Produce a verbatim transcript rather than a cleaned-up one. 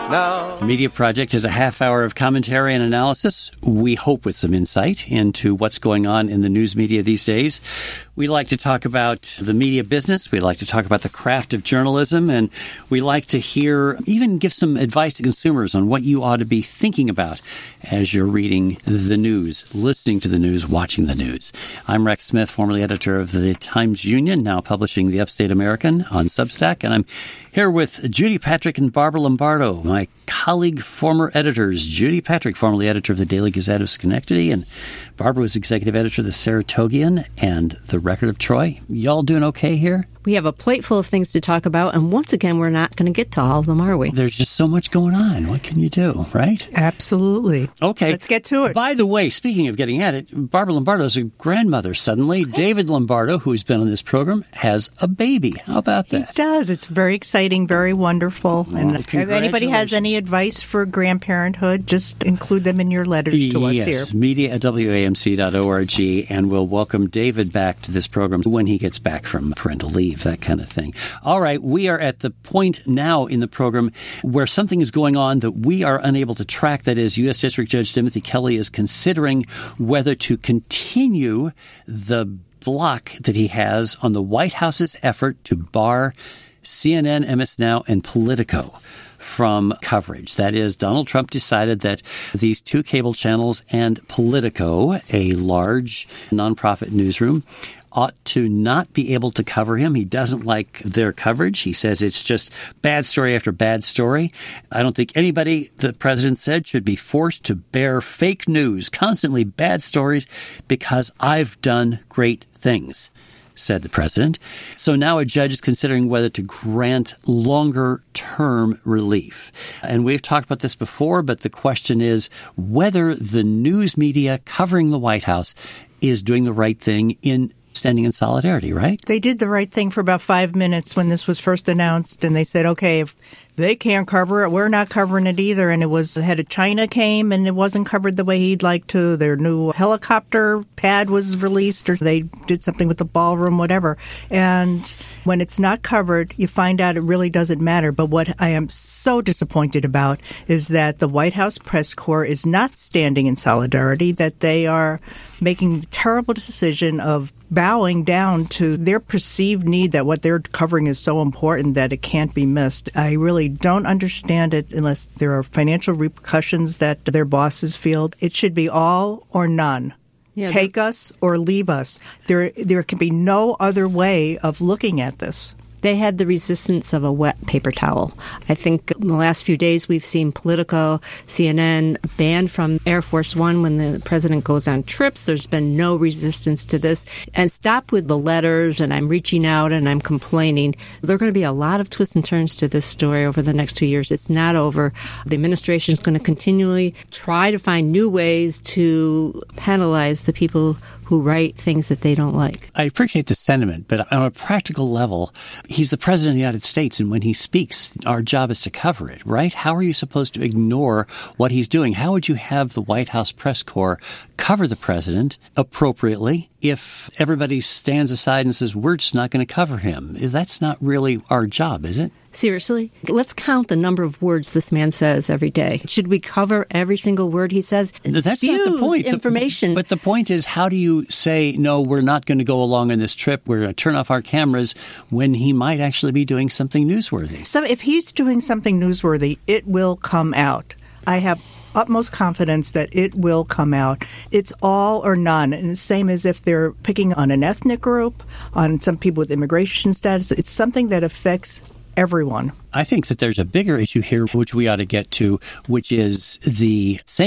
Now. Media Project is a half hour of commentary and analysis, we hope with some insight into what's going on in the news media these days. We like to talk about the media business. We like to talk about the craft of journalism. And we like to hear, even give some advice to consumers on what you ought to be thinking about as you're reading the news, listening to the news, watching the news. I'm Rex Smith, formerly editor of the Times-Union, now publishing the Upstate American on Substack. And I'm here with Judy Patrick and Barbara Lombardo, my colleague, former editors. Judy Patrick, formerly editor of the Daily Gazette of Schenectady, and Barbara was executive editor of the Saratogian and the Record of Troy. Y'all doing okay here? We have a plate full of things to talk about, and once again, we're not going to get to all of them, are we? There's just so much going on. What can you do, right? Absolutely. Okay. Let's get to it. By the way, speaking of getting at it, Barbara Lombardo is a grandmother suddenly. David Lombardo, who's been on this program, has a baby. How about that? It does. It's very exciting, very wonderful. Well, and if anybody has any advice for grandparenthood, just include them in your letters to yes, us here. Media at W A M C dot org, and we'll welcome David back to this program when he gets back from parental leave, that kind of thing. All right, we are at the point now in the program where something is going on that we are unable to track. That is, U S. District Judge Timothy Kelly is considering whether to continue the block that he has on the White House's effort to bar C N N, M S Now, and Politico from coverage. That is, Donald Trump decided that these two cable channels and Politico, a large nonprofit newsroom, ought to not be able to cover him. He doesn't like their coverage. He says it's just bad story after bad story. I don't think anybody, the president said, should be forced to bear fake news, constantly bad stories, because I've done great things, said the president. So now a judge is considering whether to grant longer-term relief. And we've talked about this before, but the question is whether the news media covering the White House is doing the right thing in standing in solidarity, right? They did the right thing for about five minutes when this was first announced, and they said, okay, if they can't cover it, we're not covering it either. And it was the head of China came, and it wasn't covered the way he'd like to. Their new helicopter pad was released, or they did something with the ballroom, whatever. And when it's not covered, you find out it really doesn't matter. But what I am so disappointed about is that the White House press corps is not standing in solidarity, that they are making the terrible decision of bowing down to their perceived need that what they're covering is so important that it can't be missed. I really don't understand it unless there are financial repercussions that their bosses feel. It should be all or none. Yeah, Take us or leave us. There, there can be no other way of looking at this. They had the resistance of a wet paper towel. I think in the last few days we've seen Politico, C N N banned from Air Force One when the president goes on trips. There's been no resistance to this. And stop with the letters and I'm reaching out and I'm complaining. There are going to be a lot of twists and turns to this story over the next two years. It's not over. The administration is going to continually try to find new ways to penalize the people who write things that they don't like. I appreciate the sentiment, but on a practical level, he's the president of the United States, and when he speaks, our job is to cover it, right? How are you supposed to ignore what he's doing? How would you have the White House press corps cover the president appropriately if everybody stands aside and says, we're just not going to cover him? That's not really our job, is it? Seriously? Let's count the number of words this man says every day. Should we cover every single word he says? That's not the point. Information. The, but the point is, how do you say, no, we're not going to go along on this trip, we're going to turn off our cameras, when he might actually be doing something newsworthy? So if he's doing something newsworthy, it will come out. I have utmost confidence that it will come out. It's all or none. And the same as if they're picking on an ethnic group, on some people with immigration status. It's something that affects everyone. I think that there's a bigger issue here, which we ought to get to, which is the same